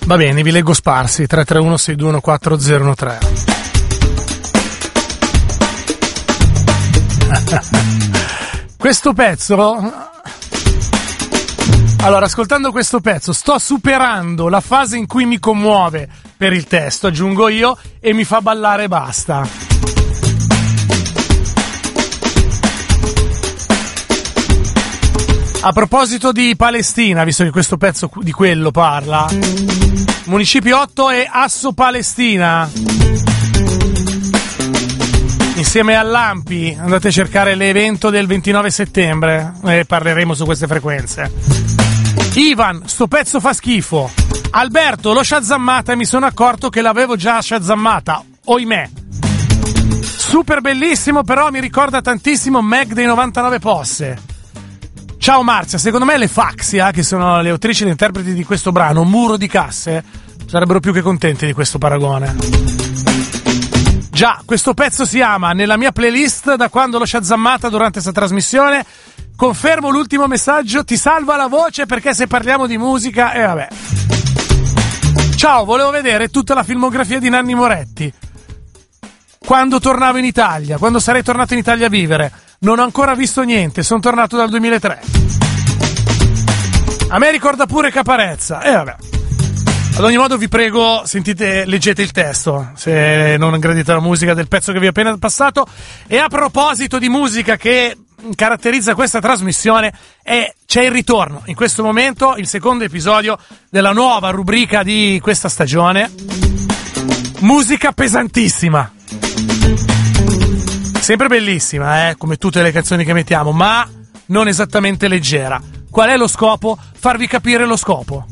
Va bene, vi leggo sparsi. 331 621 4013. Questo pezzo, allora, ascoltando questo pezzo sto superando la fase in cui mi commuove per il testo, aggiungo io, e mi fa ballare e basta. A proposito di Palestina, visto che questo pezzo di quello parla, Municipio 8 è Asso Palestina. Insieme all'Ampi andate a cercare l'evento del 29 settembre e parleremo su queste frequenze. Ivan, sto pezzo fa schifo. Alberto, l'ho shazammata e mi sono accorto che l'avevo già shazammata, oimè. Super bellissimo, però mi ricorda tantissimo Meg dei 99 Posse. Ciao Marzia, secondo me le Faxia, che sono le autrici e le interpreti di questo brano, Muro di Casse, sarebbero più che contenti di questo paragone. Già, questo pezzo si ama nella mia playlist da quando l'ho shazammata durante questa trasmissione. Confermo l'ultimo messaggio, ti salva la voce perché se parliamo di musica, vabbè. Ciao, volevo vedere tutta la filmografia di Nanni Moretti. Quando tornavo in Italia, quando sarei tornato in Italia a vivere. Non ho ancora visto niente, sono tornato dal 2003. A me ricorda pure Caparezza, vabbè. Ad ogni modo vi prego, leggete il testo, se non gradite la musica del pezzo che vi ho appena passato. E a proposito di musica che caratterizza questa trasmissione, c'è il ritorno, in questo momento, il secondo episodio della nuova rubrica di questa stagione. Musica pesantissima. Sempre bellissima, come tutte le canzoni che mettiamo, ma non esattamente leggera. Qual è lo scopo? Farvi capire lo scopo.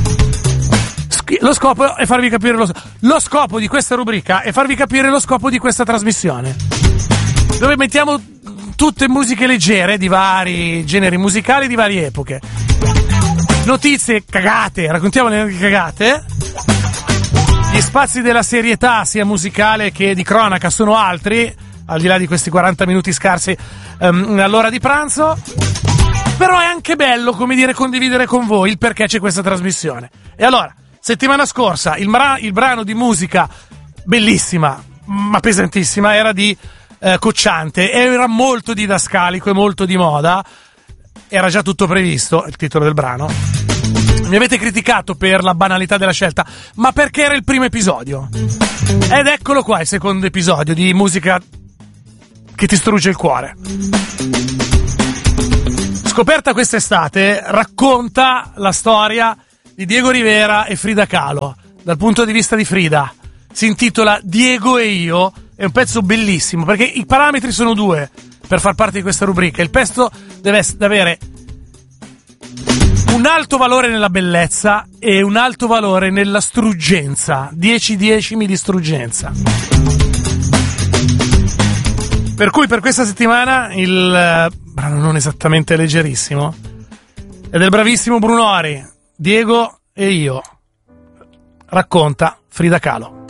Lo scopo è farvi capire lo scopo di questa rubrica è farvi capire lo scopo di questa trasmissione, dove mettiamo tutte musiche leggere di vari generi musicali, di varie epoche. Notizie cagate, raccontiamo le cagate. Gli spazi della serietà, sia musicale che di cronaca, sono altri, al di là di questi 40 minuti scarsi all'ora di pranzo. Però è anche bello, come dire, condividere con voi il perché c'è questa trasmissione. E allora, settimana scorsa il brano di musica bellissima ma pesantissima era di Cocciante, era molto didascalico e molto di moda, era già tutto previsto il titolo del brano. Mi avete criticato per la banalità della scelta, ma perché era il primo episodio, ed eccolo qua il secondo episodio di musica che ti strugge il cuore. Scoperta quest'estate, racconta la storia di Diego Rivera e Frida Kahlo dal punto di vista di Frida. Si intitola Diego e io, è un pezzo bellissimo perché i parametri sono due per far parte di questa rubrica. Il pezzo deve avere un alto valore nella bellezza e un alto valore nella struggenza, 10 decimi di struggenza. Per cui per questa settimana il brano non esattamente leggerissimo è del bravissimo Brunori, Diego e io, racconta Frida Kahlo.